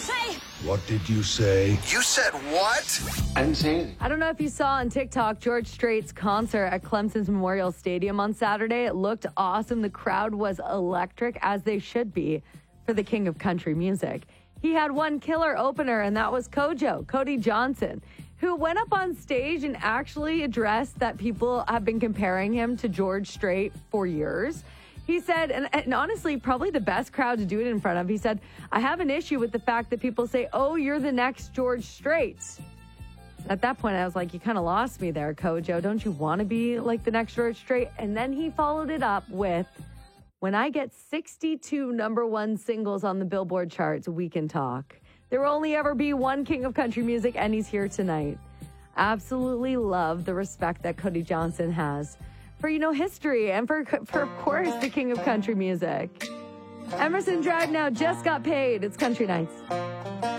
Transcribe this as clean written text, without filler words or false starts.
What did you say? You said what? I didn't say anything. I don't know if you saw on TikTok George Strait's concert at Clemson's Memorial Stadium on Saturday. It looked awesome. The crowd was electric, as they should be, for the king of country music. He had one killer opener, and that was Kojo, Cody Johnson, who went up on stage and actually addressed that people have been comparing him to George Strait for years. He said, and honestly, probably the best crowd to do it in front of, he said, I have an issue with the fact that people say, oh, you're the next George Strait. At that point, I was like, you kind of lost me there, Kojo. Don't you want to be like the next George Strait? And then he followed it up with, when I get 62 number one singles on the Billboard charts, we can talk. There will only ever be one king of country music, and he's here tonight. Absolutely love the respect that Cody Johnson has for, history and for of course, the king of country music. Emerson Drive now just got paid. It's Country Nights.